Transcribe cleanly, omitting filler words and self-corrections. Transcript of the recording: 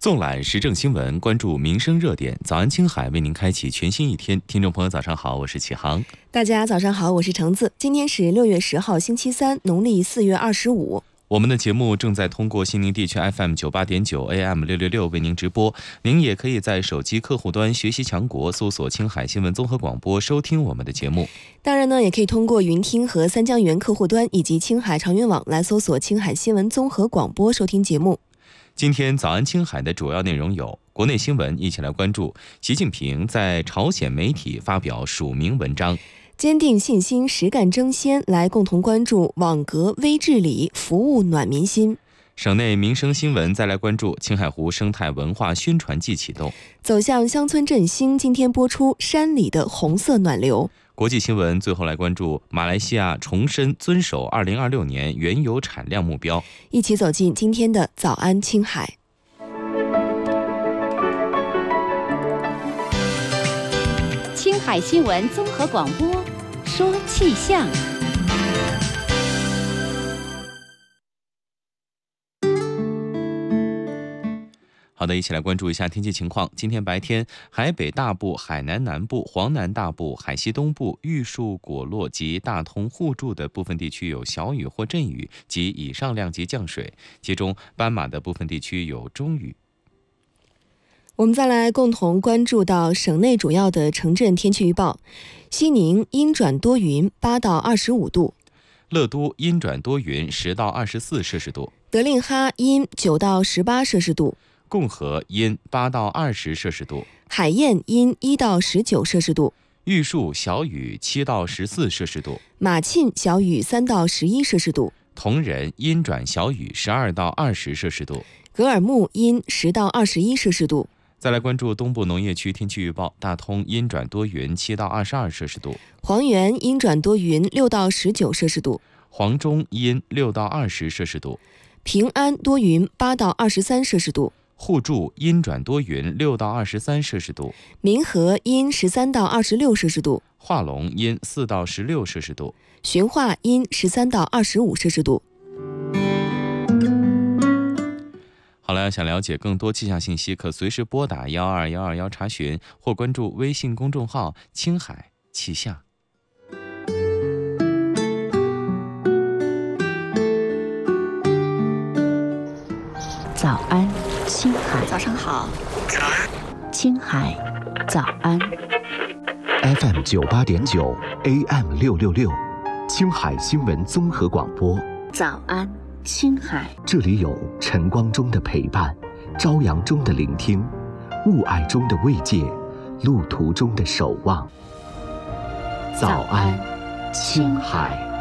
纵览时政新闻，关注民生热点。早安青海为您开启全新一天。听众朋友早上好，我是启航。 大家早上好，我是橙子。今天是6月10号星期三，农历4月25。 我们的节目正在通过西宁地区 FM98.9 AM666 为您直播，您也可以在手机客户端学习强国搜索青海新闻综合广播收听我们的节目。 当然呢，也可以通过云听和三江源客户端以及青海长云网来搜索青海新闻综合广播收听节目。 今天早安青海的主要内容有：国内新闻一起来关注习近平在朝鲜媒体发表署名文章， 坚定信心，实干争先，来共同关注网格微治理，服务暖民心。 省内民生新闻再来关注青海湖生态文化宣传季启动， 走向乡村振兴，今天播出山里的红色暖流。 国际新闻最后来关注马来西亚重申遵守2026年原油产量目标。 一起走进今天的早安青海。 青海新闻综合广播，说气象。 好的，一起来关注一下天气情况。今天白天，海北大部、海南南部、黄南大部、海西东部、玉树、果洛及大通互助的部分地区有小雨或阵雨及以上量级降水，其中斑马的部分地区有中雨。 我们再来共同关注到省内主要的城镇天气预报。西宁阴转多云，8到25度； 乐都阴转多云，10到24摄氏度； 德令哈阴9到18摄氏度； 共和阴8到20摄氏度； 海晏阴1到19摄氏度； 玉树小雨7到14摄氏度； 马沁小雨3到11摄氏度； 铜仁阴转小雨12到20摄氏度； 格尔木阴10到21摄氏度。 再来关注东部农业区天气预报，大通阴转多云7到22摄氏度； 黄原阴转多云6到19摄氏度； 黄中阴6到20摄氏度； 平安多云8到23摄氏度； 互助阴转多云6到23摄氏度； 民和阴13到26摄氏度； 化龙阴4到16摄氏度； 循化阴13到25摄氏度。 好了，想了解更多气象信息，可随时拨打12121查询，或关注微信公众号“青海气象”。 早安，青海。 早上好。 青海，早安。 FM98.9 AM666，青海新闻综合广播。 早安，青海。 这里有晨光中的陪伴，朝阳中的聆听，雾霭中的慰藉，路途中的守望。早安，青海。